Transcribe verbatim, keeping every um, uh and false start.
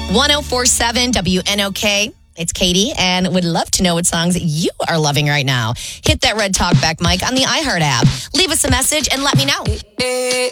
ten forty-seven W N O K. It's Katie, and would love to know what songs you are loving right now. Hit that red talkback mic on the iHeart app. Leave us a message and let me know.